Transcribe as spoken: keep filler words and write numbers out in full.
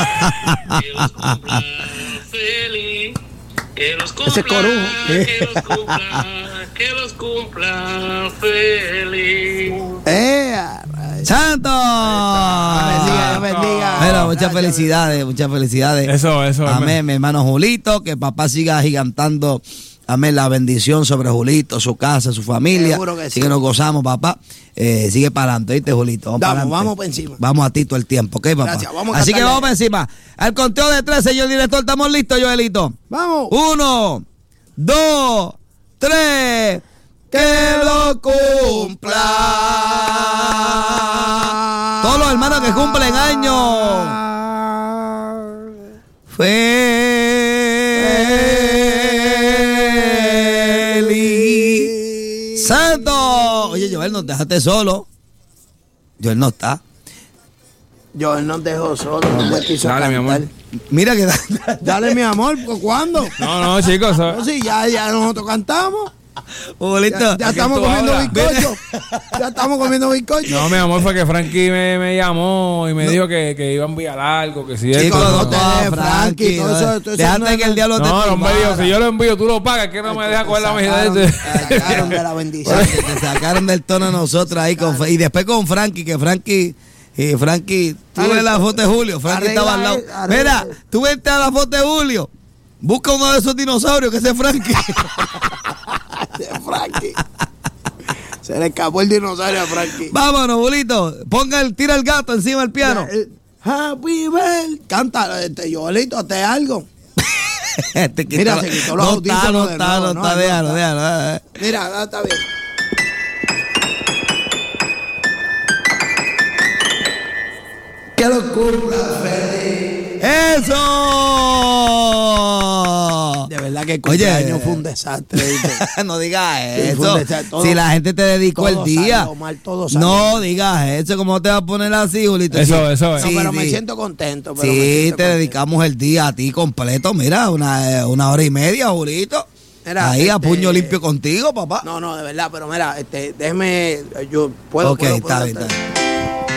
Que los cumpla feliz. Que los cumpla, Ese corujo. que los cumpla, que los cumpla feliz. ¡Eh! ¡Santo! Bendiga, bendiga. Mira, muchas felicidades, muchas felicidades. Eso, eso. Amén, mi hermano Julito, que papá siga gigantando, amén, la bendición sobre Julito, su casa, su familia. Seguro que sí. Así que nos gozamos, papá. Eh, sigue para adelante, ¿viste, Julito? Vamos, Vamos, pa'lante. vamos para encima. Vamos a ti todo el tiempo, ¿ok, papá? Gracias, vamos a Así que cantarle. vamos para encima. Al conteo de tres, señor director, ¿estamos listos, Joelito? Vamos. Uno, dos, tres. ¡Que lo cumpla! Todos los hermanos que cumplen años. ¡Feliz! ¡Santo! Oye, Joel, nos dejaste solo. Joel no está. Yo nos dejó solo, no me quiso Dale, mi cantar. amor. Mira que... Dale, mi amor, ¿cuándo? No, no, chicos. eso- No, sí, ya, ya nosotros cantamos. Julito. Ya, ya estamos tú comiendo hablas? bizcocho. Ya estamos comiendo bizcocho. No, mi amor, fue que Frankie me, me llamó y me dijo que, que iba a enviar algo, que si Chicos, esto, no no, te no, dejes, Frankie. Frankie, todo no, eso- todo eso Déjate no es que el nada. diablo te no, no me dijo, tumbara. si yo lo envío, tú lo pagas, que no me deja coger la mejilla Sacaron- de ese. sacaron de la bendición. Te sacaron del tono a nosotros ahí con, y después con Frankie, que Frankie, y Frankie, tú ves la foto de Julio, Frankie Arregla estaba al lado. él, arregla Mira, él. tú vete a la foto de Julio, busca uno de esos dinosaurios que ese es Frankie. De Frankie. Se le escapó el dinosaurio a Frankie. Vámonos, Julito, ponga el, tira el gato encima del piano. El- Happy birthday. Canta, este, Joelito, hazte algo. Te quitó- Mira, se quitó los no está, audífonos no de está, nuevo, no no, está, no déjalo, está. déjalo. eh. Mira, ah, está bien. Que lo cumpla feliz. ¡Eso! De verdad que el Oye, cumpleaños fue un desastre. ¿viste? no digas Sí, fue eso. un desastre. Todo- Si la gente te dedicó todo el día. salió mal, todo salió No mal. digas eso. ¿Cómo te vas a poner así, Julito? Eso, Sí, eso es. No, sí, pero me sí. siento contento. Pero me Sí, siento te contento. dedicamos el día a ti completo. Mira, una, eh, una hora y media, Julito. Mira, Ahí a este- puño limpio contigo, papá. No, no, de verdad, pero mira, este, déjeme, yo puedo, ok, puedo, está puedo bien, cantar. está bien.